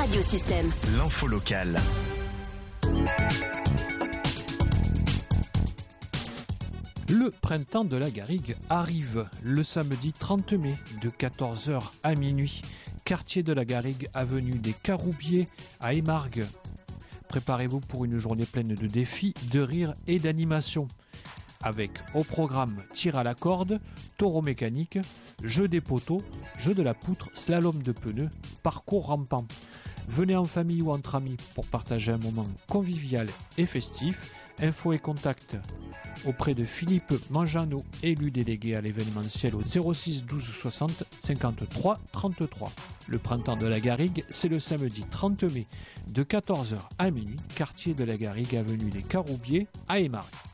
Radiosystème. L'info locale. Le printemps de la Garrigue arrive le samedi 30 mai de 14h à minuit. Quartier de la Garrigue, avenue des Caroubiers à Émargues. Préparez-vous pour une journée pleine de défis, de rires et d'animation. Avec au programme tir à la corde, taureau mécanique, jeu des poteaux, jeu de la poutre, slalom de pneus, parcours rampant. Venez en famille ou entre amis pour partager un moment convivial et festif. Infos et contacts auprès de Philippe Manjano, élu délégué à l'événementiel au 06 12 60 53 33. Le printemps de la Garrigue, c'est le samedi 30 mai de 14h à minuit, quartier de la Garrigue, avenue des Caroubiers à Émargues.